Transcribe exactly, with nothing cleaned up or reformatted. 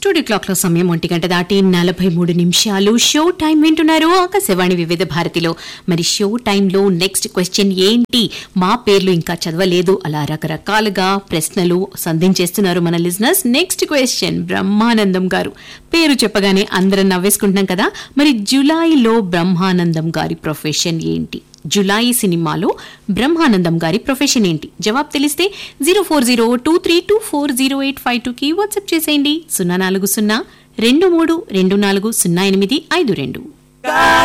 Studio clock లో సమయం ఒంటి గంట దాటి నలభై మూడు నిమిషాలు. షో టైం వింటున్నారు ఆకాశవాణి వివిధ భారతిలో. మరి షో టైంలో నెక్స్ట్ క్వశ్చన్ ఏంటి? మా పేర్లు ఇంకా చదవలేదు, అలా రకరకాలుగా ప్రశ్నలు సంధించేస్తున్నారు మన లిజనర్స్. నెక్స్ట్ క్వశ్చన్, బ్రహ్మానందం గారు పేరు చెప్పగానే అందరం నవ్వేసుకుంటున్నాం కదా. మరి జులైలో బ్రహ్మానందం గారి ప్రొఫెషన్ ఏంటి? జులై సినిమాలో బ్రహ్మానందం గారి ప్రొఫెషన్ ఏంటి? జవాబు తెలిస్తే zero four zero two three two four zero eight five two కి వాట్సాప్ చేసేయండి. సున్నా నాలుగు సున్నా రెండు మూడు రెండు నాలుగు సున్నా ఎనిమిది ఐదు రెండు.